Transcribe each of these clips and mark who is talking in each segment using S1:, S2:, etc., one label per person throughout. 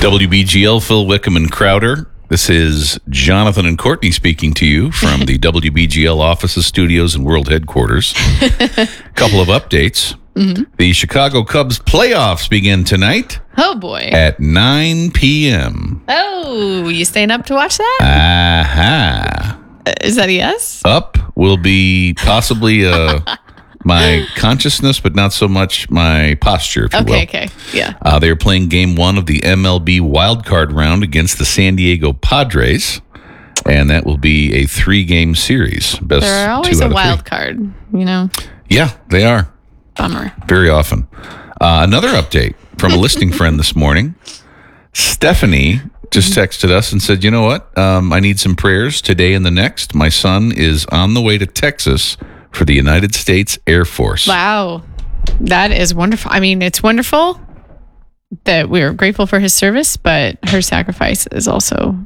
S1: WBGL, Phil Wickham and Crowder. This is Jonathan and Courtney speaking to you from the WBGL offices, studios, and world headquarters. Couple of updates. The Chicago Cubs playoffs begin tonight.
S2: Oh, boy.
S1: At 9 p.m.
S2: Oh, you staying up to watch that?
S1: Aha.
S2: Is that a yes?
S1: Up will be possibly my consciousness, but not so much my posture, if you will.
S2: Okay. Yeah.
S1: They're playing game one of the MLB wildcard round against the San Diego Padres, and that will be a 3-game series.
S2: They're always a wild card, you know?
S1: Yeah, they are.
S2: Bummer.
S1: Very often. Another update from a listening friend this morning. Stephanie just texted us and said, you know what? I need some prayers today and the next. My son is on the way to Texas for the United States Air Force.
S2: Wow. That is wonderful. I mean, it's wonderful that we're grateful for his service, but her sacrifice is also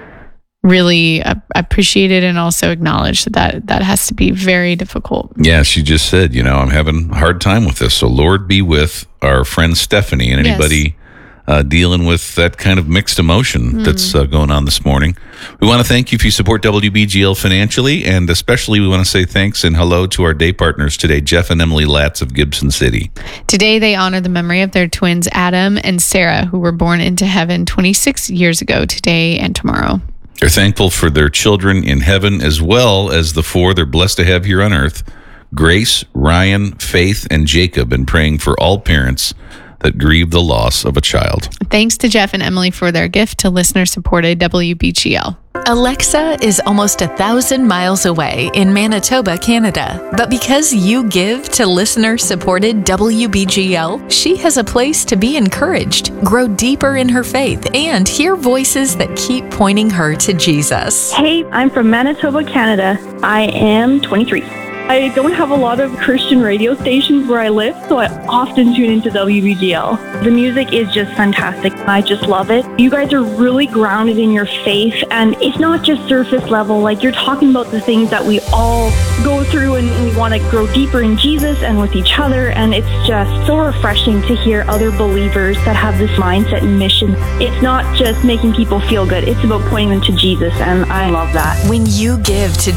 S2: really appreciated and also acknowledged. That has to be very difficult.
S1: Yeah, she just said, I'm having a hard time with this. So Lord be with our friend Stephanie and anybody dealing with that kind of mixed emotion that's going on this morning. We want to thank you if you support WBGL financially, and especially we want to say thanks and hello to our day partners today, Jeff and Emily Latz of Gibson City.
S2: Today, they honor the memory of their twins, Adam and Sarah, who were born into heaven 26 years ago today and tomorrow.
S1: They're thankful for their children in heaven as well as the 4 they're blessed to have here on earth, Grace, Ryan, Faith, and Jacob, and praying for all parents that grieve the loss of a child.
S2: Thanks to Jeff and Emily for their gift to listener-supported WBGL.
S3: Alexa is almost 1,000 miles away in Manitoba, Canada. But because you give to listener-supported WBGL, she has a place to be encouraged, grow deeper in her faith, and hear voices that keep pointing her to Jesus.
S4: Hey, I'm from Manitoba, Canada. I am 23. I don't have a lot of Christian radio stations where I live, so I often tune into WBGL. The music is just fantastic. I just love it. You guys are really grounded in your faith, and it's not just surface level. Like, you're talking about the things that we all go through, and we want to grow deeper in Jesus and with each other, and it's just so refreshing to hear other believers that have this mindset and mission. It's not just making people feel good. It's about pointing them to Jesus, and I love that.
S3: When you give to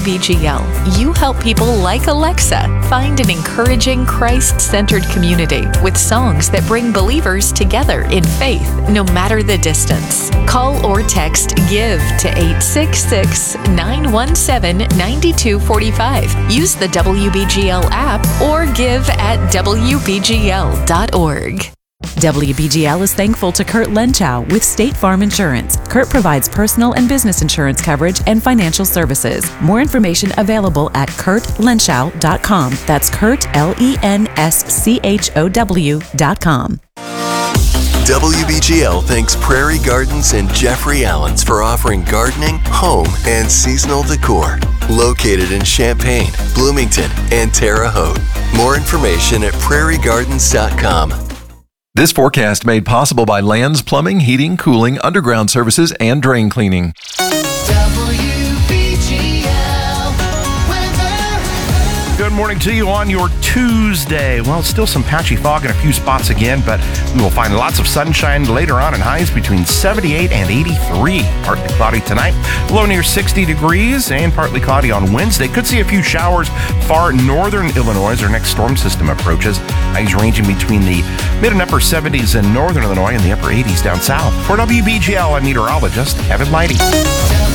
S3: WBGL, you help people like Alexa find an encouraging Christ-centered community with songs that bring believers together in faith, no matter the distance. Call or text GIVE to 866-917-9245. Use the WBGL app or give at WBGL.org.
S5: WBGL is thankful to Kurt Lenschow with State Farm Insurance. Kurt provides personal and business insurance coverage and financial services. More information available at kurtlenschow.com. That's Kurt, LENSCHOW.com.
S6: WBGL thanks Prairie Gardens and Jeffrey Allen's for offering gardening, home, and seasonal decor. Located in Champaign, Bloomington, and Terre Haute. More information at prairiegardens.com.
S7: This forecast made possible by Lands Plumbing, Heating, Cooling, Underground Services, and Drain Cleaning.
S8: Good morning to you on your Tuesday. Well, still some patchy fog in a few spots again, but we will find lots of sunshine later on and highs between 78 and 83. Partly cloudy tonight, low near 60 degrees, and partly cloudy on Wednesday. Could see a few showers far northern Illinois as our next storm system approaches. Highs ranging between the mid and upper 70s in northern Illinois and the upper 80s down south. For WBGL, I'm meteorologist Evan Lighty.